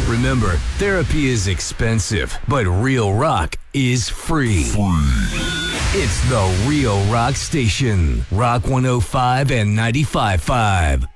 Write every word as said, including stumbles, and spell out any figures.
Remember, therapy is expensive, but Real Rock is free. It's the Real Rock Station. Rock one oh five and ninety-five point five.